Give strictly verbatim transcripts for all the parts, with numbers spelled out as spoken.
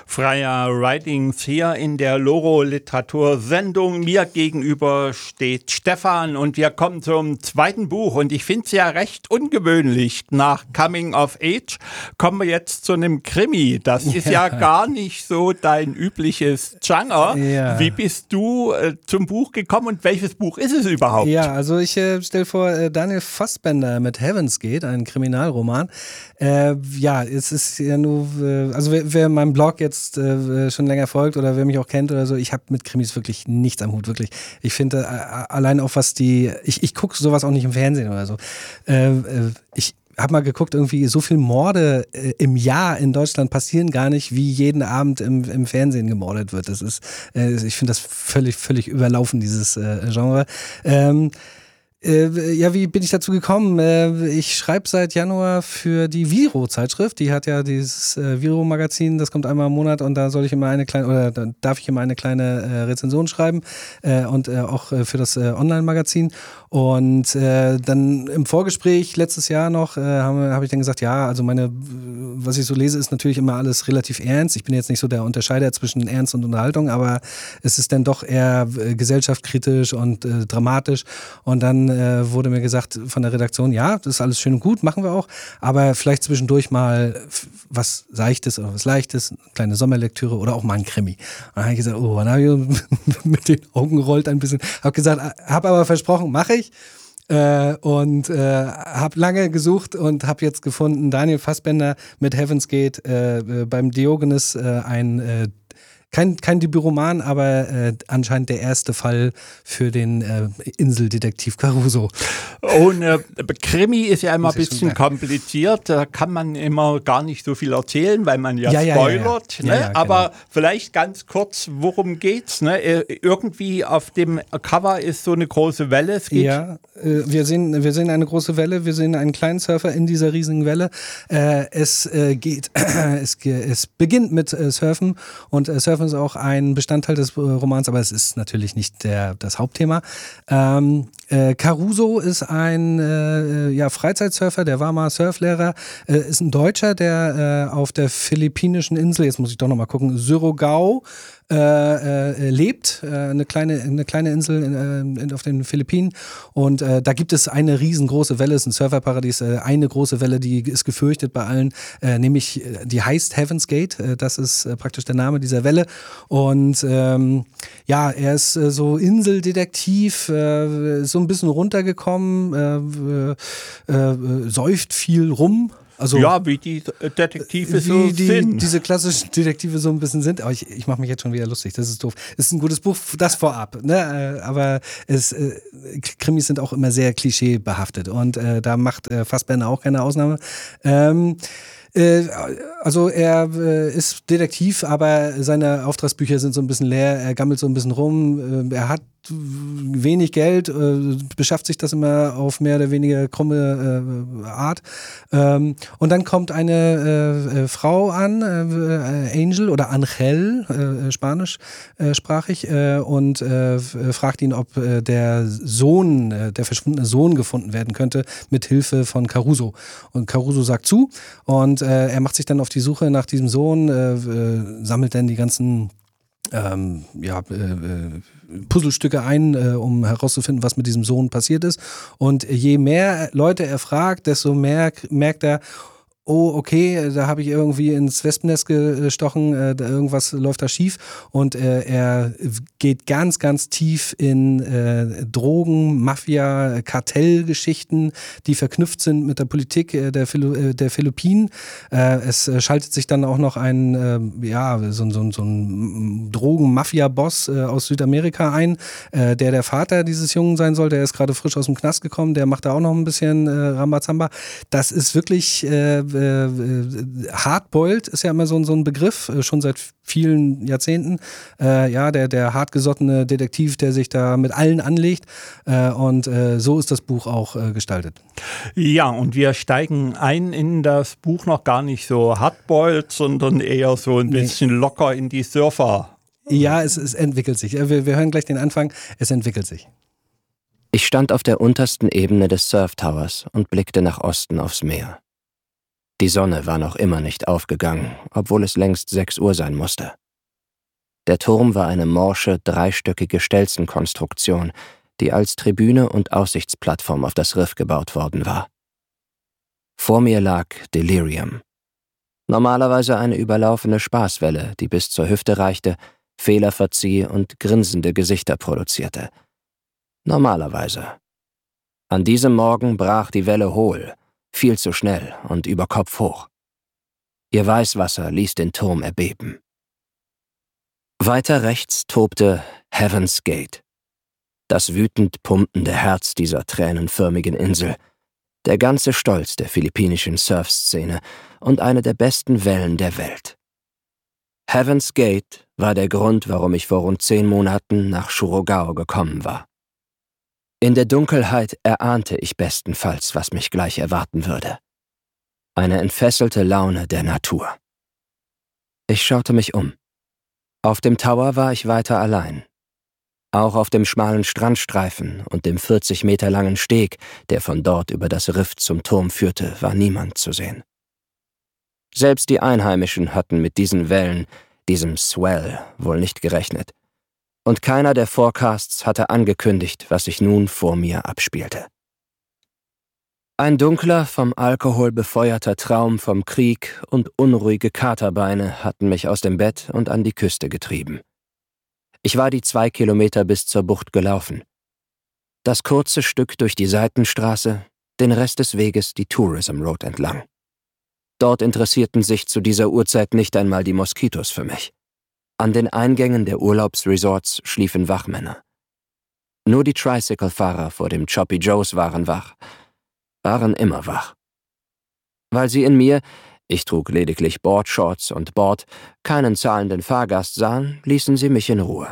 Freier Writings hier in der Loro-Literatur-Sendung. Mir gegenüber steht Stefan und wir kommen zum zweiten Buch. Und ich finde es ja recht ungewöhnlich. Nach Coming of Age kommen wir jetzt zu einem Krimi. Das ist ja, ja gar nicht so dein übliches Genre. Ja. Wie bist du äh, zum Buch gekommen und welches Buch ist es überhaupt? Ja, also ich äh, stelle vor, äh, Daniel Fassbender mit Heaven's Gate, ein Kriminalroman. Äh, ja, es ist ja nur, äh, also wer, wer meinem Blog jetzt äh, schon länger folgt oder wer mich auch kennt oder so, ich habe mit Krimis wirklich nichts am Hut, wirklich. Ich finde, äh, allein auch was die, ich, ich gucke sowas auch nicht im Fernsehen oder so. Äh, äh, ich habe mal geguckt, irgendwie so viele Morde äh, im Jahr in Deutschland passieren gar nicht, wie jeden Abend im, im Fernsehen gemordet wird. Das ist, äh, ich finde das völlig, völlig überlaufen, dieses äh, Genre. Ähm, Äh, ja, wie bin ich dazu gekommen? Äh, ich schreibe seit Januar für die Viro-Zeitschrift. Die hat ja dieses äh, Viro-Magazin, das kommt einmal im Monat und da soll ich immer eine kleine, oder da darf ich immer eine kleine äh, Rezension schreiben äh, und äh, auch äh, für das äh, Online-Magazin. Und äh, dann im Vorgespräch letztes Jahr noch äh, habe hab ich dann gesagt, ja, also meine, was ich so lese, ist natürlich immer alles relativ ernst. Ich bin jetzt nicht so der Unterscheider zwischen Ernst und Unterhaltung, aber es ist dann doch eher äh, gesellschaftskritisch und äh, dramatisch. Und dann äh, wurde mir gesagt von der Redaktion, ja, das ist alles schön und gut, machen wir auch, aber vielleicht zwischendurch mal was Seichtes oder was Leichtes, eine kleine Sommerlektüre oder auch mal ein Krimi. Und dann habe ich gesagt, oh, dann habe ich mit den Augen gerollt ein bisschen, habe gesagt, habe aber versprochen, mache ich. Äh, und äh, habe lange gesucht und habe jetzt gefunden, Daniel Fassbender mit Heaven's Gate äh, beim Diogenes, äh, ein äh, Kein, kein Debütroman, aber äh, anscheinend der erste Fall für den äh, Inseldetektiv Caruso. Und äh, Krimi ist ja immer ein bisschen kompliziert. Da kann man immer gar nicht so viel erzählen, weil man ja, ja spoilert. Ja, ja, ja. Ne? Ja, ja, aber genau. Vielleicht ganz kurz, worum geht's? Ne? Irgendwie auf dem Cover ist so eine große Welle. Es geht ja, äh, wir, sehen, wir sehen eine große Welle. Wir sehen einen kleinen Surfer in dieser riesigen Welle. Äh, es äh, geht, es, es beginnt mit äh, Surfen und äh, Surfen ist auch ein Bestandteil des Romans, aber es ist natürlich nicht der, das Hauptthema. Ähm, äh, Caruso ist ein äh, ja, Freizeitsurfer, der war mal Surflehrer, äh, ist ein Deutscher, der äh, auf der philippinischen Insel, jetzt muss ich doch nochmal gucken, Surigao, Äh, äh, lebt, äh, eine kleine eine kleine Insel in, äh, auf den Philippinen und äh, da gibt es eine riesengroße Welle, es ist ein Surferparadies, äh, eine große Welle, die ist gefürchtet bei allen, äh, nämlich die heißt Heaven's Gate, äh, das ist äh, praktisch der Name dieser Welle und ähm, ja, er ist äh, so Inseldetektiv, äh, so ein bisschen runtergekommen, äh, äh, äh, säuft viel rum. Also, ja, wie die Detektive wie so die, sind. Diese klassischen Detektive so ein bisschen sind. Aber ich, ich mache mich jetzt schon wieder lustig, das ist doof. Es ist ein gutes Buch, das vorab. Ne? Aber es, äh, Krimis sind auch immer sehr klischeebehaftet. Und äh, da macht äh, Fassbender auch keine Ausnahme. Ähm, äh, also er äh, ist Detektiv, aber seine Auftragsbücher sind so ein bisschen leer. Er gammelt so ein bisschen rum. Äh, er hat wenig Geld, äh, beschafft sich das immer auf mehr oder weniger krumme äh, Art. Ähm, und dann kommt eine äh, äh, Frau an, äh, Angel oder Angel, äh, spanischsprachig, äh, und äh, fragt ihn, ob äh, der Sohn, äh, der verschwundene Sohn gefunden werden könnte, mit Hilfe von Caruso. Und Caruso sagt zu und äh, er macht sich dann auf die Suche nach diesem Sohn, äh, äh, sammelt dann die ganzen Ähm, ja, äh, Puzzlestücke ein, äh, um herauszufinden, was mit diesem Sohn passiert ist. Und je mehr Leute er fragt, desto mehr merkt er, oh, okay, da habe ich irgendwie ins Wespennest gestochen, äh, da irgendwas läuft da schief. Und äh, er geht ganz, ganz tief in äh, Drogen, Mafia, Kartellgeschichten, die verknüpft sind mit der Politik äh, der, Philo- äh, der Philippinen. Äh, es äh, schaltet sich dann auch noch ein, äh, ja, so, so, so ein Drogen-Mafia-Boss äh, aus Südamerika ein, äh, der der Vater dieses Jungen sein soll. Der ist gerade frisch aus dem Knast gekommen, der macht da auch noch ein bisschen äh, Rambazamba. Das ist wirklich äh, Äh, Hardboiled ist ja immer so, so ein Begriff, äh, schon seit vielen Jahrzehnten. Äh, ja, der, der hartgesottene Detektiv, der sich da mit allen anlegt. Äh, und äh, so ist das Buch auch äh, gestaltet. Ja, und wir steigen ein in das Buch noch gar nicht so hardboiled, sondern eher so ein nee. bisschen locker in die Surfer. Ja, es, es entwickelt sich. Wir, wir hören gleich den Anfang. Es entwickelt sich. Ich stand auf der untersten Ebene des Surf Towers und blickte nach Osten aufs Meer. Die Sonne war noch immer nicht aufgegangen, obwohl es längst sechs Uhr sein musste. Der Turm war eine morsche, dreistöckige Stelzenkonstruktion, die als Tribüne und Aussichtsplattform auf das Riff gebaut worden war. Vor mir lag Delirium. Normalerweise eine überlaufene Spaßwelle, die bis zur Hüfte reichte, Fehler verzieh und grinsende Gesichter produzierte. Normalerweise. An diesem Morgen brach die Welle hohl, viel zu schnell und über Kopf hoch. Ihr Weißwasser ließ den Turm erbeben. Weiter rechts tobte Heaven's Gate, das wütend pumpende Herz dieser tränenförmigen Insel, der ganze Stolz der philippinischen Surfszene und eine der besten Wellen der Welt. Heaven's Gate war der Grund, warum ich vor rund zehn Monaten nach Surigao gekommen war. In der Dunkelheit erahnte ich bestenfalls, was mich gleich erwarten würde. Eine entfesselte Laune der Natur. Ich schaute mich um. Auf dem Tower war ich weiter allein. Auch auf dem schmalen Strandstreifen und dem vierzig Meter langen Steg, der von dort über das Riff zum Turm führte, war niemand zu sehen. Selbst die Einheimischen hatten mit diesen Wellen, diesem Swell, wohl nicht gerechnet. Und keiner der Forecasts hatte angekündigt, was sich nun vor mir abspielte. Ein dunkler, vom Alkohol befeuerter Traum vom Krieg und unruhige Katerbeine hatten mich aus dem Bett und an die Küste getrieben. Ich war die zwei Kilometer bis zur Bucht gelaufen. Das kurze Stück durch die Seitenstraße, den Rest des Weges die Tourism Road entlang. Dort interessierten sich zu dieser Uhrzeit nicht einmal die Moskitos für mich. An den Eingängen der Urlaubsresorts schliefen Wachmänner. Nur die Tricycle-Fahrer vor dem Choppy Joe's waren wach, waren immer wach. Weil sie in mir, ich trug lediglich Boardshorts und Board, keinen zahlenden Fahrgast sahen, ließen sie mich in Ruhe.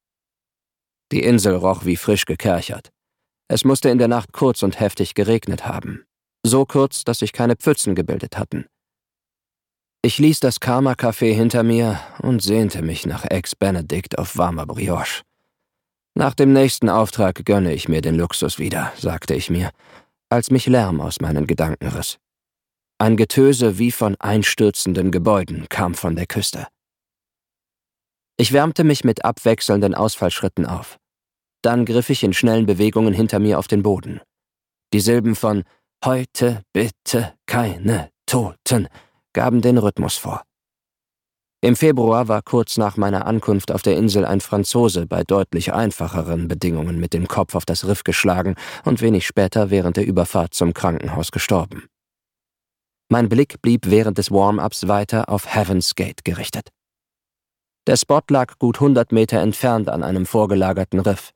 Die Insel roch wie frisch gekerchert. Es musste in der Nacht kurz und heftig geregnet haben. So kurz, dass sich keine Pfützen gebildet hatten. Ich ließ das Karma-Café hinter mir und sehnte mich nach Eggs Benedict auf warmer Brioche. Nach dem nächsten Auftrag gönne ich mir den Luxus wieder, sagte ich mir, als mich Lärm aus meinen Gedanken riss. Ein Getöse wie von einstürzenden Gebäuden kam von der Küste. Ich wärmte mich mit abwechselnden Ausfallschritten auf. Dann griff ich in schnellen Bewegungen hinter mir auf den Boden. Die Silben von »Heute bitte keine Toten« gaben den Rhythmus vor. Im Februar war kurz nach meiner Ankunft auf der Insel ein Franzose bei deutlich einfacheren Bedingungen mit dem Kopf auf das Riff geschlagen und wenig später während der Überfahrt zum Krankenhaus gestorben. Mein Blick blieb während des Warm-ups weiter auf Heaven's Gate gerichtet. Der Spot lag gut hundert Meter entfernt an einem vorgelagerten Riff.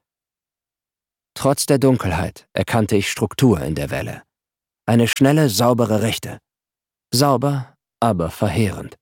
Trotz der Dunkelheit erkannte ich Struktur in der Welle. Eine schnelle, saubere Rechte. Sauber, aber verheerend.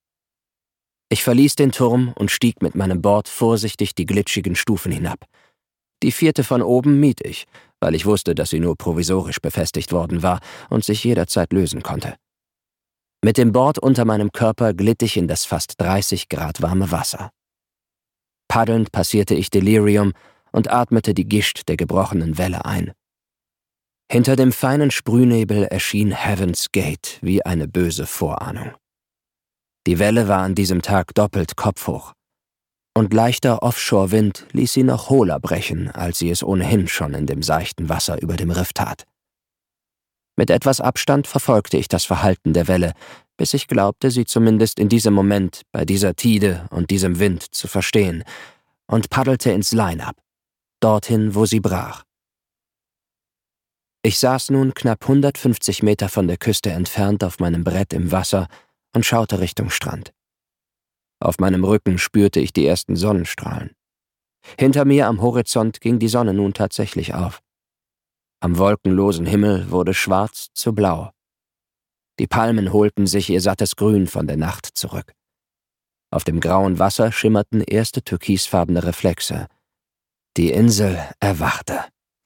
Ich verließ den Turm und stieg mit meinem Board vorsichtig die glitschigen Stufen hinab. Die vierte von oben mied ich, weil ich wusste, dass sie nur provisorisch befestigt worden war und sich jederzeit lösen konnte. Mit dem Board unter meinem Körper glitt ich in das fast dreißig Grad warme Wasser. Paddelnd passierte ich Delirium und atmete die Gischt der gebrochenen Welle ein. Hinter dem feinen Sprühnebel erschien Heaven's Gate wie eine böse Vorahnung. Die Welle war an diesem Tag doppelt kopfhoch. Und leichter Offshore-Wind ließ sie noch hohler brechen, als sie es ohnehin schon in dem seichten Wasser über dem Riff tat. Mit etwas Abstand verfolgte ich das Verhalten der Welle, bis ich glaubte, sie zumindest in diesem Moment, bei dieser Tide und diesem Wind zu verstehen, und paddelte ins Line-Up, dorthin, wo sie brach. Ich saß nun knapp hundertfünfzig Meter von der Küste entfernt auf meinem Brett im Wasser und schaute Richtung Strand. Auf meinem Rücken spürte ich die ersten Sonnenstrahlen. Hinter mir am Horizont ging die Sonne nun tatsächlich auf. Am wolkenlosen Himmel wurde schwarz zu blau. Die Palmen holten sich ihr sattes Grün von der Nacht zurück. Auf dem grauen Wasser schimmerten erste türkisfarbene Reflexe. Die Insel erwachte.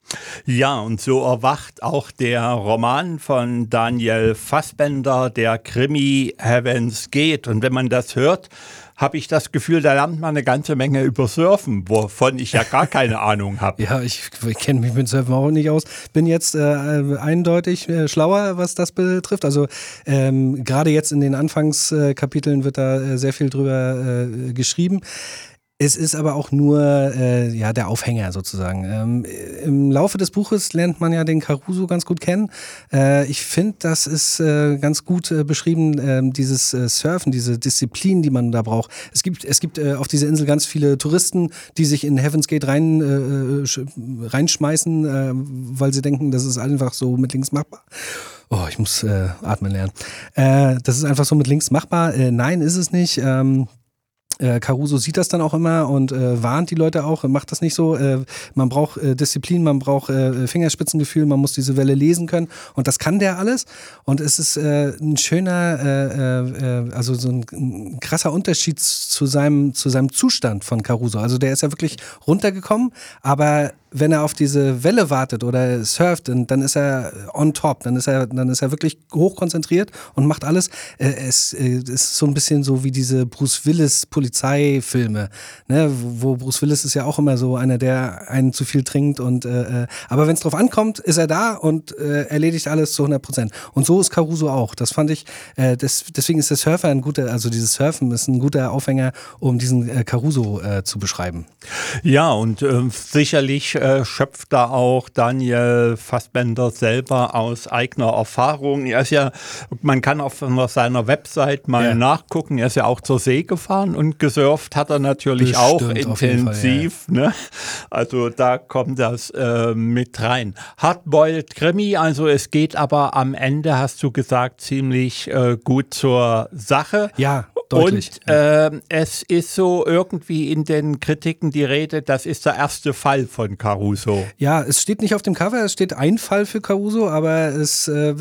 Ja, und so erwacht auch der Roman von Daniel Fassbender, der Krimi Heaven's Gate. Und wenn man das hört, habe ich das Gefühl, da lernt man eine ganze Menge über Surfen, wovon ich ja gar keine Ahnung habe. Ja, ich, ich kenne mich mit Surfen auch nicht aus. Bin jetzt äh, eindeutig äh, schlauer, was das betrifft. Also ähm, gerade jetzt in den Anfangskapiteln wird da äh, sehr viel drüber äh, geschrieben. Es ist aber auch nur äh, ja, der Aufhänger sozusagen. Ähm, im Laufe des Buches lernt man ja den Caruso ganz gut kennen. Äh, ich finde, das ist äh, ganz gut äh, beschrieben, äh, dieses äh, Surfen, diese Disziplin, die man da braucht. Es gibt, es gibt äh, auf dieser Insel ganz viele Touristen, die sich in Heaven's Gate rein, äh, sch- reinschmeißen, äh, weil sie denken, das ist einfach so mit links machbar. Oh, ich muss äh, atmen lernen. Äh, das ist einfach so mit links machbar. Äh, nein, ist es nicht. Ähm, Äh, Caruso sieht das dann auch immer und äh, warnt die Leute auch, macht das nicht so. Äh, man braucht äh, Disziplin, man braucht äh, Fingerspitzengefühl, man muss diese Welle lesen können und das kann der alles. Und es ist äh, ein schöner, äh, äh, also so ein, ein krasser Unterschied zu seinem, zu seinem Zustand von Caruso. Also der ist ja wirklich runtergekommen, aber wenn er auf diese Welle wartet oder surft, dann, dann ist er on top, dann ist er, dann ist er wirklich hochkonzentriert und macht alles. Äh, es äh, ist so ein bisschen so wie diese Bruce Willis Polizeifilme, ne? Wo Bruce Willis ist ja auch immer so einer, der einen zu viel trinkt und äh, aber wenn es drauf ankommt, ist er da und äh, erledigt alles zu hundert Prozent. Und so ist Caruso auch. Das fand ich, äh, das, deswegen ist der Surfer ein guter, also dieses Surfen ist ein guter Aufhänger, um diesen äh, Caruso äh, zu beschreiben. Ja, und äh, sicherlich äh, schöpft da auch Daniel Fassbender selber aus eigener Erfahrung. Er ist ja, man kann auf seiner Website mal ja. nachgucken, er ist ja auch zur See gefahren und gesurft hat er natürlich Bestimmt, auch auf jeden intensiv. Fall, ja. Ne? Also da kommt das äh, mit rein. Hardboiled Krimi, also es geht aber am Ende, hast du gesagt, ziemlich äh, gut zur Sache. Ja, deutlich. Und äh, es ist so irgendwie in den Kritiken die Rede, das ist der erste Fall von Caruso. Ja, es steht nicht auf dem Cover, es steht ein Fall für Caruso, aber es, äh,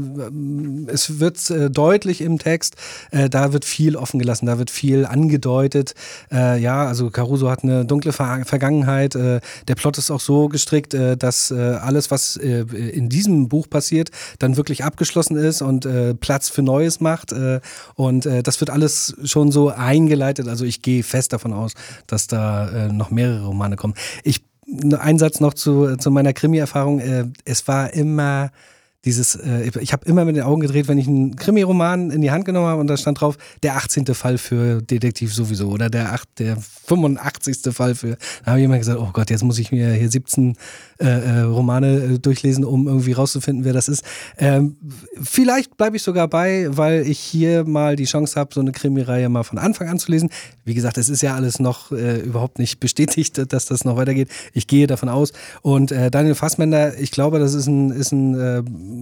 es wird äh, deutlich im Text, äh, da wird viel offen gelassen, da wird viel angedeutet. Äh, ja, also Caruso hat eine dunkle Ver- Vergangenheit. Äh, der Plot ist auch so gestrickt, äh, dass äh, alles, was äh, in diesem Buch passiert, dann wirklich abgeschlossen ist und äh, Platz für Neues macht. Äh, und äh, das wird alles schon so eingeleitet. Also ich gehe fest davon aus, dass da äh, noch mehrere Romane kommen. Ich Ein Satz noch zu, zu meiner Krimi-Erfahrung. Äh, es war immer dieses, äh, ich habe immer mit den Augen gedreht, wenn ich einen Krimi-Roman in die Hand genommen habe und da stand drauf, der achtzehnte Fall für Detektiv sowieso oder der, acht, der fünfundachtzigste Fall für, da habe ich immer gesagt, oh Gott, jetzt muss ich mir hier siebzehn äh, äh, Romane äh, durchlesen, um irgendwie rauszufinden, wer das ist. Ähm, vielleicht bleibe ich sogar bei, weil ich hier mal die Chance habe, so eine Krimi-Reihe mal von Anfang an zu lesen. Wie gesagt, es ist ja alles noch äh, überhaupt nicht bestätigt, dass das noch weitergeht. Ich gehe davon aus. Und äh, Daniel Fassbender, ich glaube, das ist ein, ist ein äh,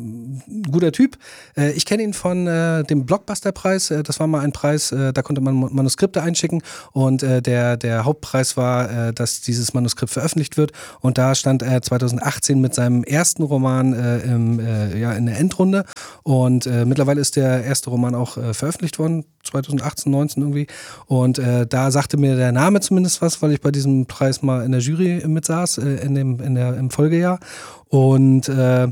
guter Typ. Äh, ich kenne ihn von äh, dem Blockbuster-Preis. Äh, das war mal ein Preis, äh, da konnte man Manuskripte einschicken und äh, der, der Hauptpreis war, äh, dass dieses Manuskript veröffentlicht wird. Und da stand er zweitausendachtzehn mit seinem ersten Roman äh, im, äh, ja, in der Endrunde. Und äh, mittlerweile ist der erste Roman auch äh, veröffentlicht worden, zweitausendachtzehn, neunzehn irgendwie. Und äh, da sagte mir der Name zumindest was, weil ich bei diesem Preis mal in der Jury mitsaß, äh, in dem, in der, im Folgejahr. Und äh,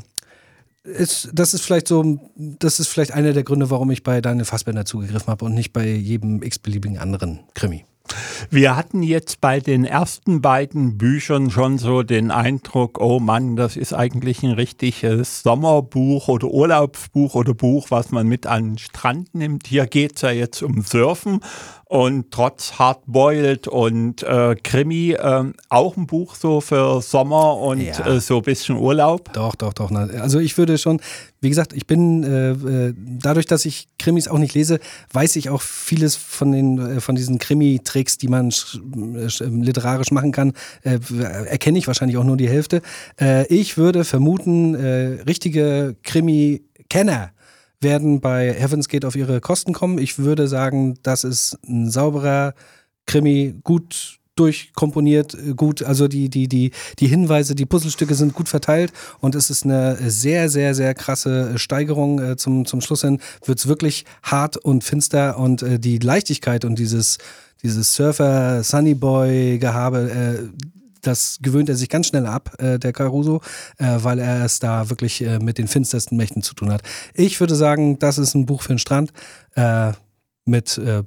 Ist, das ist vielleicht so, das ist vielleicht einer der Gründe, warum ich bei Daniel Fassbender zugegriffen habe und nicht bei jedem x-beliebigen anderen Krimi. Wir hatten jetzt bei den ersten beiden Büchern schon so den Eindruck, oh Mann, das ist eigentlich ein richtiges Sommerbuch oder Urlaubsbuch oder Buch, was man mit an den Strand nimmt. Hier geht es ja jetzt um Surfen. Und trotz Hardboiled und äh, Krimi äh, auch ein Buch so für Sommer und ja. äh, so ein bisschen Urlaub. Doch, doch, doch. Also ich würde schon, wie gesagt, ich bin, äh, dadurch, dass ich Krimis auch nicht lese, weiß ich auch vieles von den äh, von diesen Krimi-Tricks, die man äh, literarisch machen kann, äh, erkenne ich wahrscheinlich auch nur die Hälfte. Äh, ich würde vermuten, äh, richtige Krimi-Kenner werden bei Heaven's Gate auf ihre Kosten kommen. Ich würde sagen, das ist ein sauberer Krimi, gut durchkomponiert, gut, also die, die, die, die Hinweise, die Puzzlestücke sind gut verteilt und es ist eine sehr, sehr, sehr krasse Steigerung. Äh, zum, zum Schluss hin wird es wirklich hart und finster und äh, die Leichtigkeit und dieses, dieses Surfer-Sunnyboy-Gehabe, äh, das gewöhnt er sich ganz schnell ab, äh, der Caruso, äh, weil er es da wirklich äh, mit den finstersten Mächten zu tun hat. Ich würde sagen, das ist ein Buch für den Strand äh, mit äh,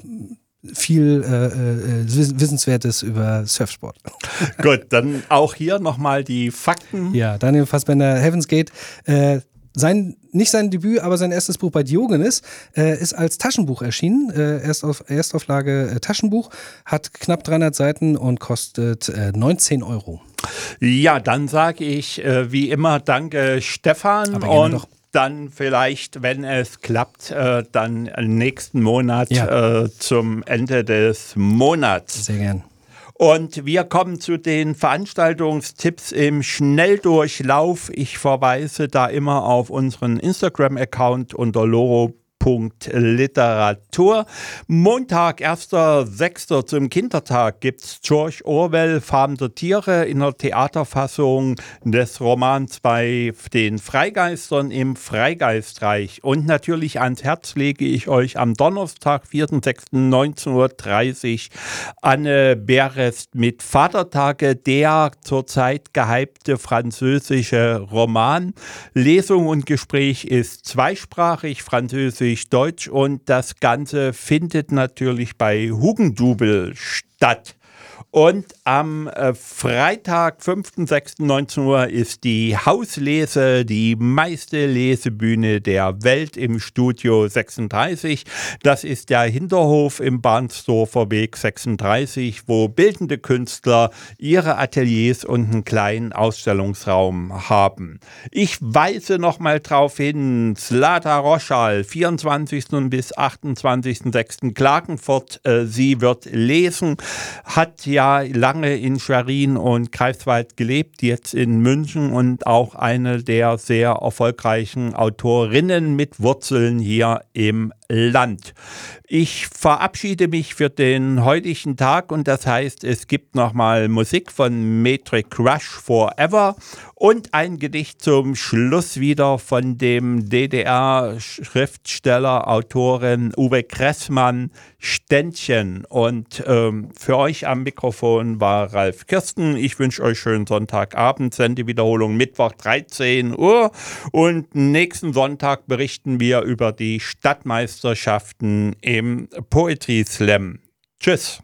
viel äh, äh, Wissenswertes über Surfsport. Gut, dann auch hier nochmal die Fakten. Ja, Daniel Fassbender, Heaven's Gate. Äh, sein, nicht sein Debüt, aber sein erstes Buch bei Diogenes äh, ist als Taschenbuch erschienen. Äh, erst auf, Erstauflage äh, Taschenbuch, hat knapp dreihundert Seiten und kostet äh, neunzehn Euro. Ja, dann sage ich äh, wie immer danke Stefan Aber und doch. Dann vielleicht, wenn es klappt, äh, dann nächsten Monat Ja. äh, zum Ende des Monats. Sehr gern. Und wir kommen zu den Veranstaltungstipps im Schnelldurchlauf. Ich verweise da immer auf unseren Instagram-Account unter loro Punkt Literatur. Montag, erster sechster zum Kindertag gibt's George Orwell, Farm der Tiere in der Theaterfassung des Romans bei den Freigeistern im Freigeistreich. Und natürlich ans Herz lege ich euch am Donnerstag, vierter sechster neunzehn Uhr dreißig Anne Berest mit Vatertage, der zurzeit gehypte französische Roman. Lesung und Gespräch ist zweisprachig, französisch Deutsch, und das Ganze findet natürlich bei Hugendubel statt. Und am äh, Freitag, fünfter sechster neunzehn Uhr ist die Hauslese, die meiste Lesebühne der Welt im Studio sechsunddreißig. Das ist der Hinterhof im Bahnsdorfer Weg sechsunddreißig, wo bildende Künstler ihre Ateliers und einen kleinen Ausstellungsraum haben. Ich weise nochmal drauf hin, Zlata Roschal, vierundzwanzigster bis achtundzwanzigster sechster Klagenfurt. Äh, sie wird lesen, hat ja lange in Schwerin und Greifswald gelebt, jetzt in München, und auch eine der sehr erfolgreichen Autorinnen mit Wurzeln hier im Land. Ich verabschiede mich für den heutigen Tag, und das heißt, es gibt nochmal Musik von Metric Rush Forever und ein Gedicht zum Schluss wieder von dem D D R-Schriftsteller, Autorin Uwe Kressmann, Ständchen. Und ähm, für euch am Mikrofon war Ralf Kirsten. Ich wünsche euch schönen Sonntagabend, Sendewiederholung Mittwoch dreizehn Uhr, und nächsten Sonntag berichten wir über die Stadtmeisterschaften im Poetry Slam. Tschüss.